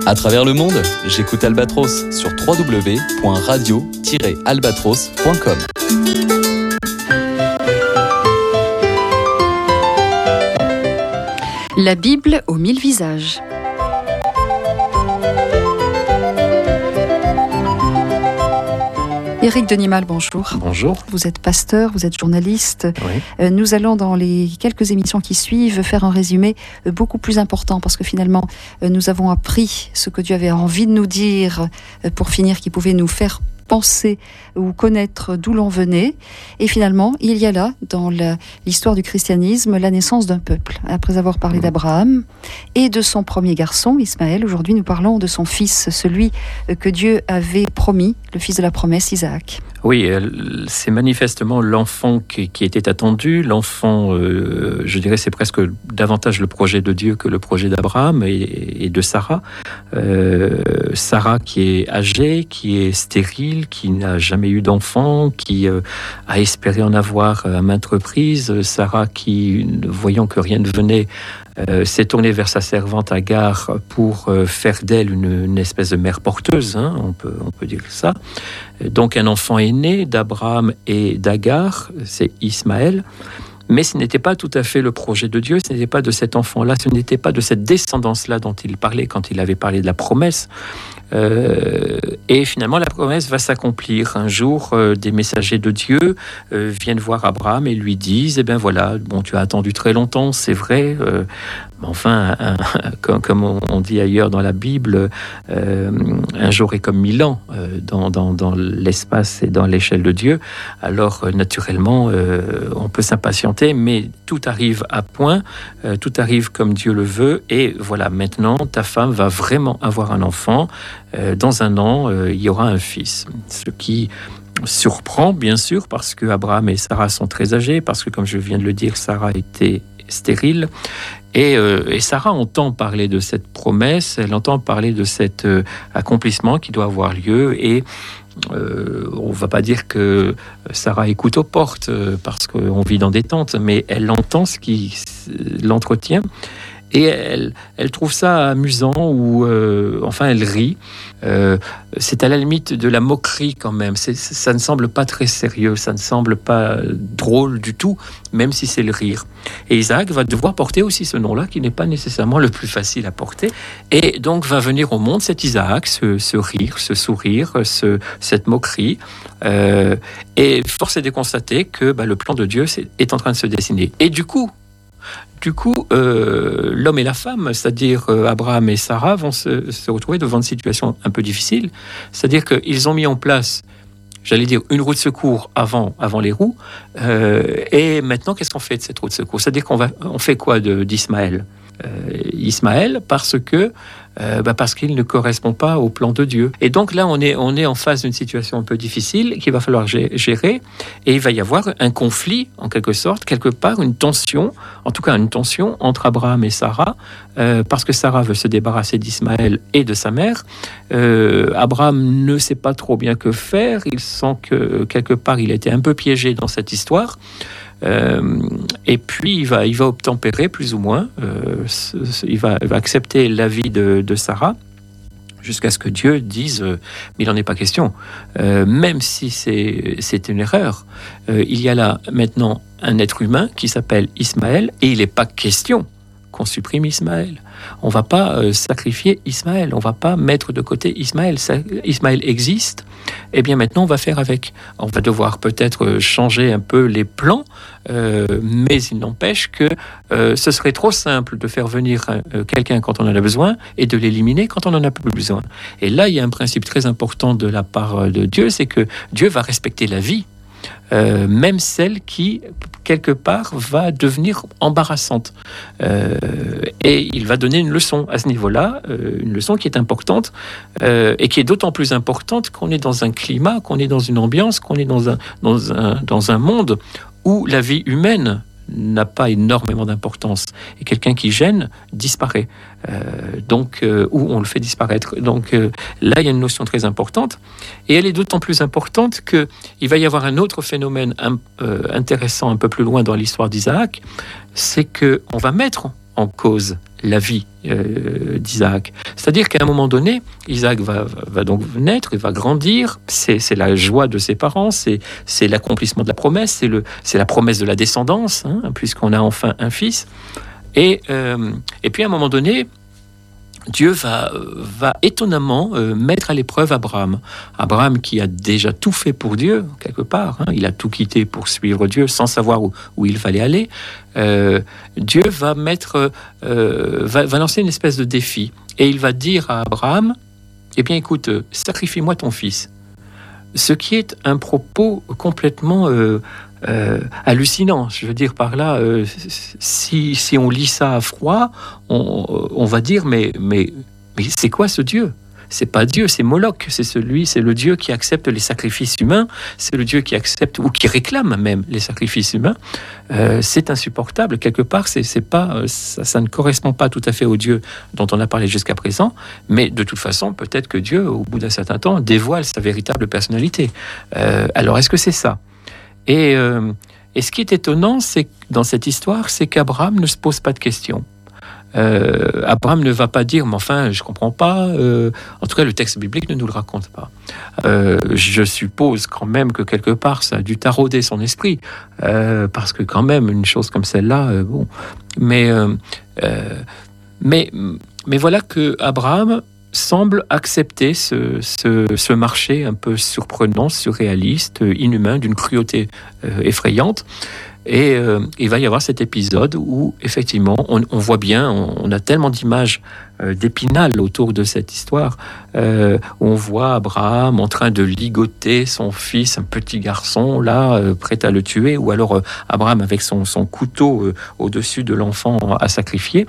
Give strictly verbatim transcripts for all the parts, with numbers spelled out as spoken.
À travers le monde, j'écoute Albatros sur w w w point radio tiret albatros point com. La Bible aux mille visages. Éric Denimal, bonjour. Bonjour. Vous êtes pasteur, vous êtes journaliste. Oui. Euh, nous allons dans les quelques émissions qui suivent faire un résumé euh, beaucoup plus important parce que finalement euh, nous avons appris ce que Dieu avait envie de nous dire euh, pour finir, qui pouvait nous faire penser ou connaître d'où l'on venait. Et finalement, il y a là, dans la, l'histoire du christianisme, la naissance d'un peuple. Après avoir parlé d'Abraham et de son premier garçon, Ismaël, aujourd'hui nous parlons de son fils, celui que Dieu avait promis, le fils de la promesse, Isaac. Oui, c'est manifestement l'enfant qui, qui était attendu. L'enfant, euh, je dirais, c'est presque davantage le projet de Dieu que le projet d'Abraham et, et de Sarah. Euh, Sarah qui est âgée, qui est stérile, qui n'a jamais eu d'enfant, qui euh, a espéré en avoir à maintes reprises. Sarah qui, voyant que rien ne venait, Euh, s'est tournée vers sa servante Agar pour euh, faire d'elle une, une espèce de mère porteuse, hein, on peut, on peut dire ça. Donc un enfant est né d'Abraham et d'Agar, c'est Ismaël, mais ce n'était pas tout à fait le projet de Dieu, ce n'était pas de cet enfant-là, ce n'était pas de cette descendance-là dont il parlait quand il avait parlé de la promesse. Euh, et finalement, la promesse va s'accomplir. Un jour, euh, des messagers de Dieu euh, viennent voir Abraham et lui disent, eh bien voilà, bon, tu as attendu très longtemps, c'est vrai, euh, mais enfin, un, comme, comme on dit ailleurs dans la Bible, euh, un jour est comme mille ans euh, dans, dans, dans l'espace et dans l'échelle de Dieu. Alors, euh, naturellement, euh, on peut s'impatienter, mais tout arrive à point, euh, tout arrive comme Dieu le veut, et voilà, maintenant, ta femme va vraiment avoir un enfant. Euh, dans un an, euh, il y aura un fils. Ce qui surprend, bien sûr, parce que Abraham et Sarah sont très âgés, parce que, comme je viens de le dire, Sarah était stérile. Et, euh, et Sarah entend parler de cette promesse, elle entend parler de cet euh, accomplissement qui doit avoir lieu. Et euh, on ne va pas dire que Sarah écoute aux portes, euh, parce qu'on vit dans des tentes, mais elle entend ce qui l'entretient. Et elle, elle trouve ça amusant, ou euh, enfin elle rit. Euh, c'est à la limite de la moquerie quand même. C'est, ça ne semble pas très sérieux, ça ne semble pas drôle du tout, même si c'est le rire. Et Isaac va devoir porter aussi ce nom-là, qui n'est pas nécessairement le plus facile à porter. Et donc va venir au monde cet Isaac, ce, ce rire, ce sourire, ce, cette moquerie. Euh, et force est de constater que bah, le plan de Dieu c'est, est en train de se dessiner. Et du coup, Du coup, euh, l'homme et la femme, c'est-à-dire euh, Abraham et Sarah, vont se, se retrouver devant une situation un peu difficile. C'est-à-dire qu'ils ont mis en place, j'allais dire, une roue de secours avant, avant les roues. Euh, et maintenant, qu'est-ce qu'on fait de cette roue de secours ? C'est-à-dire qu'on va, on fait quoi de, d'Ismaël ? euh, Ismaël, parce que Euh, bah parce qu'il ne correspond pas au plan de Dieu. Et donc là, on est, on est en face d'une situation un peu difficile qu'il va falloir gérer, et il va y avoir un conflit, en quelque sorte, quelque part, une tension, en tout cas une tension entre Abraham et Sarah, euh, parce que Sarah veut se débarrasser d'Ismaël et de sa mère. Euh, Abraham ne sait pas trop bien que faire, il sent que quelque part, il a été un peu piégé dans cette histoire. Euh, et puis il va, il va obtempérer plus ou moins, euh, il, va, il va accepter l'avis de, de Sarah jusqu'à ce que Dieu dise euh, mais il n'en est pas question, euh, même si c'est, c'est une erreur, euh, il y a là maintenant un être humain qui s'appelle Ismaël, et il n'est pas question qu'on supprime Ismaël. On ne va pas euh, sacrifier Ismaël, on ne va pas mettre de côté Ismaël. Ça, Ismaël existe, et bien maintenant on va faire avec. On va devoir peut-être changer un peu les plans, euh, mais il n'empêche que euh, ce serait trop simple de faire venir euh, quelqu'un quand on en a besoin et de l'éliminer quand on n'en a plus besoin. Et là, il y a un principe très important de la part de Dieu, c'est que Dieu va respecter la vie, Euh, même celle qui, quelque part, va devenir embarrassante. Euh, et il va donner une leçon à ce niveau-là, euh, une leçon qui est importante, euh, et qui est d'autant plus importante qu'on est dans un climat, qu'on est dans une ambiance, qu'on est dans un, dans un, dans un monde où la vie humaine n'a pas énormément d'importance, et quelqu'un qui gêne disparaît, euh, donc euh, ou on le fait disparaître. Donc euh, là, il y a une notion très importante, et elle est d'autant plus importante que il va y avoir un autre phénomène un, euh, intéressant un peu plus loin dans l'histoire d'Isaac, c'est que on va mettre en cause la vie euh, d'Isaac. C'est-à-dire qu'à un moment donné, Isaac va, va, va donc naître, il va grandir, c'est, c'est la joie de ses parents, c'est, c'est l'accomplissement de la promesse, c'est, le, c'est la promesse de la descendance, hein, puisqu'on a enfin un fils. Et, euh, et puis à un moment donné, Dieu va, va étonnamment euh, mettre à l'épreuve Abraham. Abraham qui a déjà tout fait pour Dieu, quelque part. Hein, il a tout quitté pour suivre Dieu sans savoir où, où il fallait aller. Euh, Dieu va, mettre, euh, va, va lancer une espèce de défi. Et il va dire à Abraham, eh bien écoute, sacrifie-moi ton fils. Ce qui est un propos complètement... Euh, Euh, hallucinant, je veux dire par là, euh, si, si on lit ça à froid, on, on va dire mais, mais, mais c'est quoi ce Dieu ? C'est pas Dieu, c'est Moloch, c'est celui, c'est le Dieu qui accepte les sacrifices humains, c'est le Dieu qui accepte ou qui réclame même les sacrifices humains. Euh, c'est insupportable quelque part, c'est, c'est pas, ça, ça ne correspond pas tout à fait au Dieu dont on a parlé jusqu'à présent, mais de toute façon, peut-être que Dieu, au bout d'un certain temps, dévoile sa véritable personnalité. Euh, alors est-ce que c'est ça ? Et, euh, et ce qui est étonnant, c'est dans cette histoire, c'est qu'Abraham ne se pose pas de questions. Euh, Abraham ne va pas dire, mais enfin, je comprends pas. Euh, en tout cas, le texte biblique ne nous le raconte pas. Euh, je suppose quand même que quelque part, ça a dû tarauder son esprit, euh, parce que quand même, une chose comme celle-là, euh, bon. Mais, euh, euh, mais, mais voilà que Abraham semble accepter ce, ce, ce marché un peu surprenant, surréaliste, inhumain, d'une cruauté euh, effrayante. Et euh, il va y avoir cet épisode où, effectivement, on, on voit bien, on, on a tellement d'images euh, d'Épinal autour de cette histoire, euh, où on voit Abraham en train de ligoter son fils, un petit garçon, là, euh, prêt à le tuer, ou alors euh, Abraham avec son, son couteau euh, au-dessus de l'enfant à sacrifier.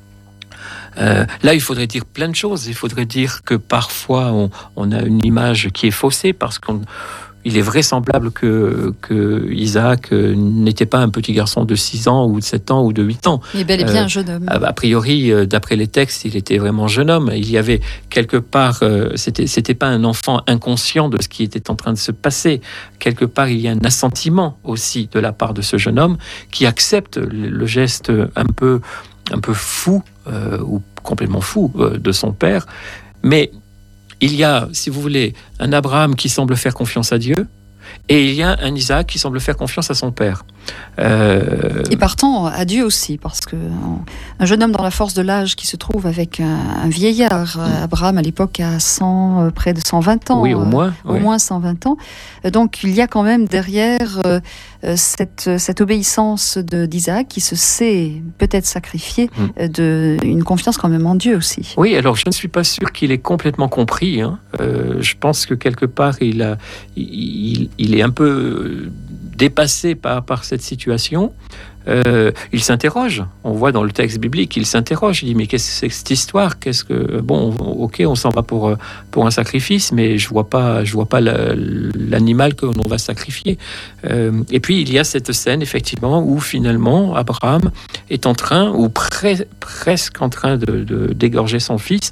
Euh, là, il faudrait dire plein de choses. Il faudrait dire que parfois, on, on a une image qui est faussée parce qu'on... Il est vraisemblable que, que Isaac n'était pas un petit garçon de six ans ou de sept ans ou de huit ans. Il est bel et bien euh, un jeune homme. A priori, d'après les textes, il était vraiment jeune homme. Il y avait quelque part, euh, c'était, c'était pas un enfant inconscient de ce qui était en train de se passer. Quelque part, il y a un assentiment aussi de la part de ce jeune homme qui accepte le, le geste un peu, un peu fou euh, ou complètement fou euh, de son père. Mais il y a, si vous voulez, un Abraham qui semble faire confiance à Dieu, et il y a un Isaac qui semble faire confiance à son père. Euh... Et partant à Dieu aussi, parce que un jeune homme dans la force de l'âge qui se trouve avec un, un vieillard, mmh. Abraham à l'époque a cent, près de cent vingt ans. Oui, au moins. Euh, au oui. moins cent vingt ans. Donc il y a quand même derrière euh, cette, cette obéissance de, d'Isaac qui se sait peut-être sacrifier, mmh. de, une confiance quand même en Dieu aussi. Oui, alors je ne suis pas sûr qu'il ait complètement compris. Hein. Euh, je pense que quelque part il, a, il, il est un peu dépassé par, par cette situation. Euh, il s'interroge. On voit dans le texte biblique, il s'interroge. Il dit mais qu'est-ce que c'est que cette histoire ? Qu'est-ce que bon, ok, on s'en va pour pour un sacrifice, mais je vois pas, je vois pas la, l'animal que l'on va sacrifier. Euh, et puis il y a cette scène effectivement où finalement Abraham est en train ou pre- presque en train de, de d'égorger son fils.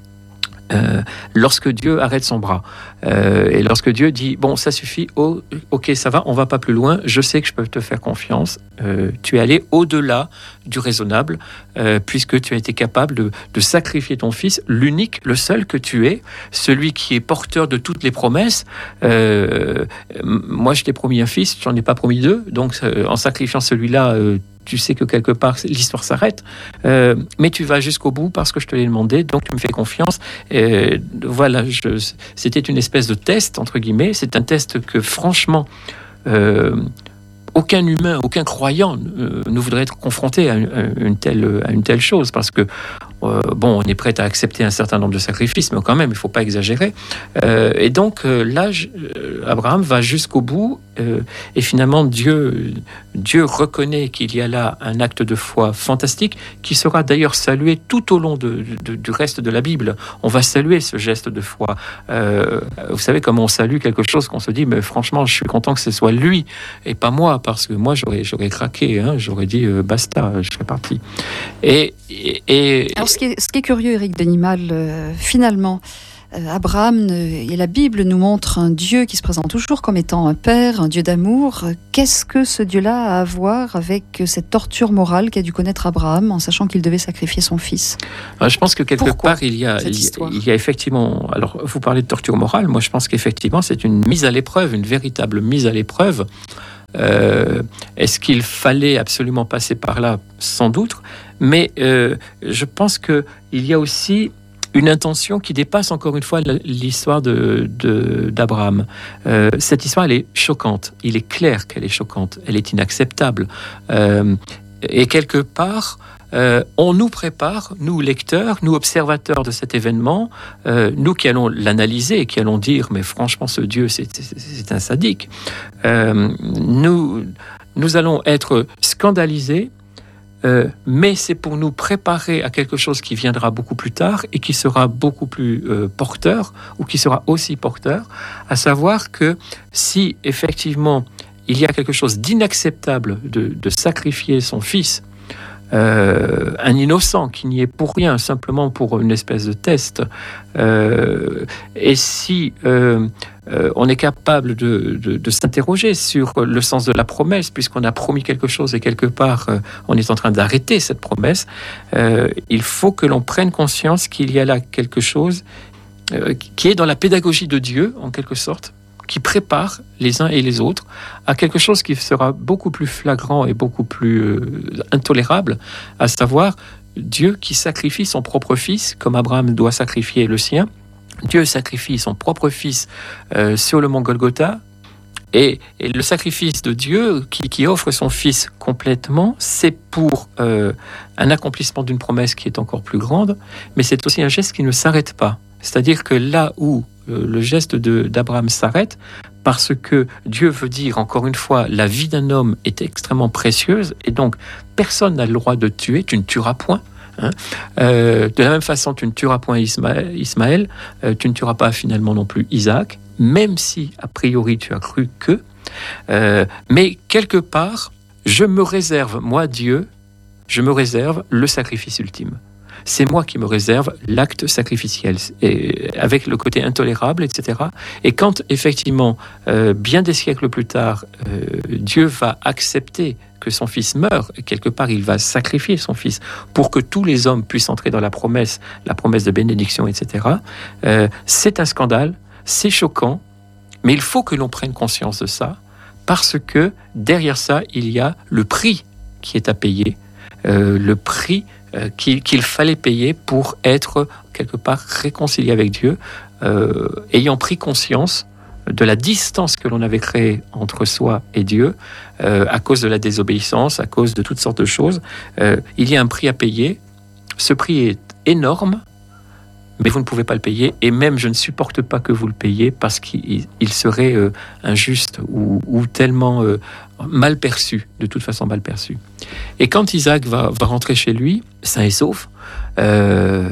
Euh, lorsque Dieu arrête son bras euh, et lorsque Dieu dit bon ça suffit, oh, ok ça va, on va pas plus loin, je sais que je peux te faire confiance, euh, tu es allé au-delà du raisonnable euh, puisque tu as été capable de, de sacrifier ton fils, l'unique, le seul que tu es, celui qui est porteur de toutes les promesses. Euh, moi je t'ai promis un fils, j'en ai pas promis deux, donc euh, en sacrifiant celui-là euh, tu sais que quelque part l'histoire s'arrête, euh, mais tu vas jusqu'au bout parce que je te l'ai demandé, donc tu me fais confiance. Et voilà, je, c'était une espèce de test, entre guillemets. C'est un test que franchement, euh, aucun humain, aucun croyant euh, ne voudrait être confronté à une, à une, telle, à une telle chose, parce que Euh, bon, on est prêt à accepter un certain nombre de sacrifices, mais quand même, il ne faut pas exagérer. Euh, et donc, euh, là, je, euh, Abraham va jusqu'au bout, euh, et finalement, Dieu, Dieu reconnaît qu'il y a là un acte de foi fantastique, qui sera d'ailleurs salué tout au long de, de, du reste de la Bible. On va saluer ce geste de foi. Euh, vous savez, comment on salue quelque chose qu'on se dit, mais franchement, je suis content que ce soit lui, et pas moi, parce que moi, j'aurais, j'aurais craqué, hein, j'aurais dit, euh, basta, je serais parti. Et... et, et Alors, ce qui est, ce qui est curieux, Éric Denimal, euh, finalement, euh, Abraham et la Bible nous montrent un Dieu qui se présente toujours comme étant un père, un Dieu d'amour. Qu'est-ce que ce Dieu-là a à voir avec cette torture morale qu'a dû connaître Abraham en sachant qu'il devait sacrifier son fils? Alors, je pense que quelque Pourquoi part, il y, a, cette il, y a, histoire il y a effectivement... Alors, vous parlez de torture morale, moi je pense qu'effectivement, c'est une mise à l'épreuve, une véritable mise à l'épreuve. Euh, est-ce qu'il fallait absolument passer par là? Sans doute. Mais euh, je pense qu'il y a aussi une intention qui dépasse encore une fois l'histoire de, de, d'Abraham. Euh, cette histoire, elle est choquante. Il est clair qu'elle est choquante. Elle est inacceptable. Euh, et quelque part... Euh, on nous prépare, nous lecteurs, nous observateurs de cet événement, euh, nous qui allons l'analyser et qui allons dire mais franchement ce Dieu c'est, c'est, c'est un sadique, euh, nous, nous allons être scandalisés, euh, mais c'est pour nous préparer à quelque chose qui viendra beaucoup plus tard et qui sera beaucoup plus euh, porteur ou qui sera aussi porteur, à savoir que si effectivement il y a quelque chose d'inacceptable de, de sacrifier son fils, Euh, un innocent qui n'y est pour rien, simplement pour une espèce de test. Euh, et si euh, euh, on est capable de, de, de s'interroger sur le sens de la promesse, puisqu'on a promis quelque chose et quelque part euh, on est en train d'arrêter cette promesse, euh, il faut que l'on prenne conscience qu'il y a là quelque chose euh, qui est dans la pédagogie de Dieu, en quelque sorte, qui prépare les uns et les autres à quelque chose qui sera beaucoup plus flagrant et beaucoup plus euh, intolérable, à savoir Dieu qui sacrifie son propre fils, comme Abraham doit sacrifier le sien. Dieu sacrifie son propre fils euh, sur le mont Golgotha, et, et le sacrifice de Dieu qui, qui offre son fils complètement, c'est pour euh, un accomplissement d'une promesse qui est encore plus grande, mais c'est aussi un geste qui ne s'arrête pas. C'est-à-dire que là où le geste de, d'Abraham s'arrête, parce que Dieu veut dire, encore une fois, la vie d'un homme est extrêmement précieuse, et donc personne n'a le droit de tuer, tu ne tueras point. Hein. Euh, de la même façon, tu ne tueras point Ismaël, Ismaël euh, tu ne tueras pas finalement non plus Isaac, même si, a priori, tu as cru que. Euh, mais quelque part, je me réserve, moi, Dieu, je me réserve le sacrifice ultime. C'est moi qui me réserve l'acte sacrificiel, et avec le côté intolérable, et cetera. Et quand, effectivement, euh, bien des siècles plus tard, euh, Dieu va accepter que son fils meure, et quelque part, il va sacrifier son fils pour que tous les hommes puissent entrer dans la promesse, la promesse de bénédiction, et cetera. Euh, c'est un scandale, c'est choquant, mais il faut que l'on prenne conscience de ça, parce que derrière ça, il y a le prix qui est à payer, euh, le prix Euh, qu'il, qu'il fallait payer pour être quelque part réconcilié avec Dieu, euh, ayant pris conscience de la distance que l'on avait créée entre soi et Dieu, euh, à cause de la désobéissance, à cause de toutes sortes de choses. Euh, il y a un prix à payer. Ce prix est énorme, mais vous ne pouvez pas le payer, et même je ne supporte pas que vous le payiez, parce qu'il il serait euh, injuste ou, ou tellement euh, mal perçu, de toute façon mal perçu. Et quand Isaac va, va rentrer chez lui, sain et sauf, euh,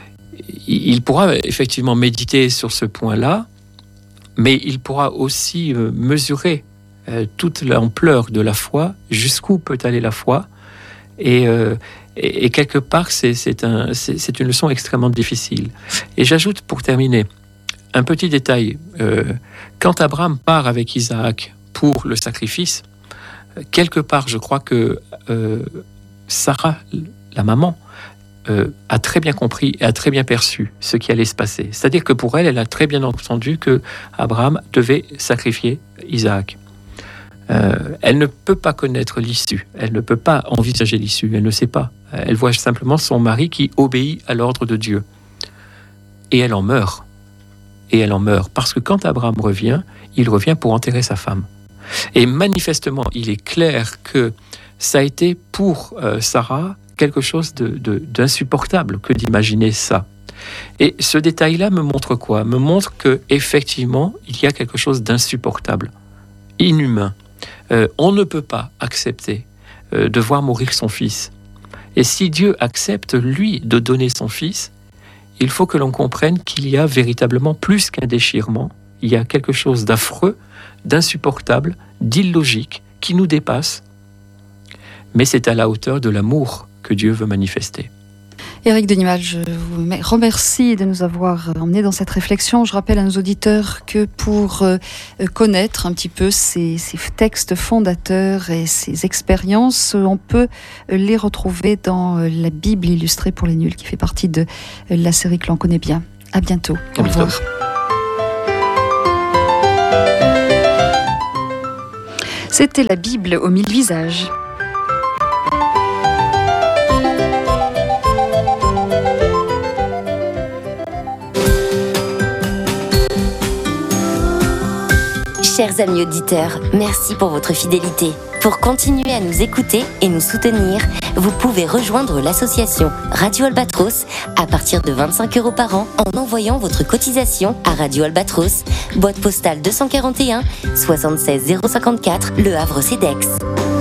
il pourra effectivement méditer sur ce point-là, mais il pourra aussi euh, mesurer euh, toute l'ampleur de la foi, jusqu'où peut aller la foi, et, euh, et, et quelque part, c'est, c'est, un, c'est, c'est une leçon extrêmement difficile. Et j'ajoute, pour terminer, un petit détail. Euh, quand Abraham part avec Isaac pour le sacrifice, quelque part, je crois que euh, Sarah, la maman, euh, a très bien compris et a très bien perçu ce qui allait se passer. C'est-à-dire que pour elle, elle a très bien entendu que Abraham devait sacrifier Isaac. Euh, elle ne peut pas connaître l'issue, elle ne peut pas envisager l'issue, elle ne sait pas. Elle voit simplement son mari qui obéit à l'ordre de Dieu. Et elle en meurt. Et elle en meurt. Parce que quand Abraham revient, il revient pour enterrer sa femme. Et manifestement, il est clair que ça a été pour euh, Sarah quelque chose de, de, d'insupportable que d'imaginer ça. Et ce détail-là me montre quoi ? Me montre qu'effectivement, il y a quelque chose d'insupportable, inhumain. Euh, on ne peut pas accepter euh, de voir mourir son fils. Et si Dieu accepte, lui, de donner son fils, il faut que l'on comprenne qu'il y a véritablement plus qu'un déchirement. Il y a quelque chose d'affreux, d'insupportable, d'illogique, qui nous dépasse. Mais c'est à la hauteur de l'amour que Dieu veut manifester. Éric Denimal, je vous remercie de nous avoir emmenés dans cette réflexion. Je rappelle à nos auditeurs que pour connaître un petit peu ces, ces textes fondateurs et ces expériences, on peut les retrouver dans la Bible illustrée pour les nuls, qui fait partie de la série que l'on connaît bien. À bientôt. À Au bientôt. revoir. C'était la Bible aux mille visages. Chers amis auditeurs, merci pour votre fidélité. Pour continuer à nous écouter et nous soutenir, vous pouvez rejoindre l'association Radio Albatros à partir de vingt-cinq euros par an en envoyant votre cotisation à Radio Albatros, boîte postale deux cent quarante et un, soixante-seize zéro cinquante-quatre, Le Havre-Cedex.